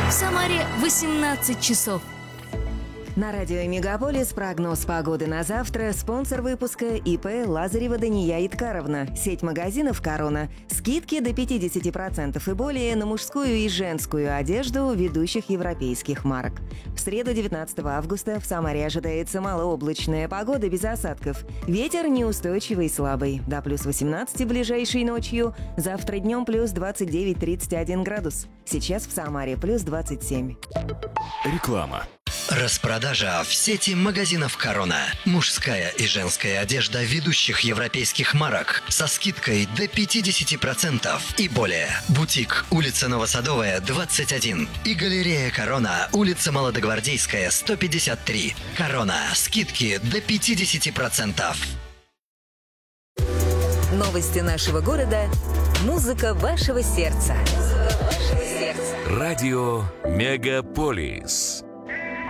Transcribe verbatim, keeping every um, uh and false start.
В Самаре восемнадцать часов. На радио «Мегаполис» прогноз погоды на завтра. Спонсор выпуска ИП Лазарева Дания Иткаровна. Сеть магазинов «Корона». Скидки до пятьдесят процентов и более на мужскую и женскую одежду ведущих европейских марок. В среду девятнадцатого августа в Самаре ожидается малооблачная погода без осадков. Ветер неустойчивый и слабый. До плюс восемнадцати ближайшей ночью. Завтра днем плюс двадцать девять - тридцать один градус. Сейчас в Самаре плюс двадцать семь. Реклама. Распродажа в сети магазинов «Корона». Мужская и женская одежда ведущих европейских марок со скидкой до пятьдесят процентов и более. Бутик, улица Новосадовая, двадцать один. И галерея «Корона», улица Молодогвардейская, сто пятьдесят три. «Корона». Скидки до пятьдесят процентов. Новости нашего города. Музыка вашего сердца. Радио «Мегаполис».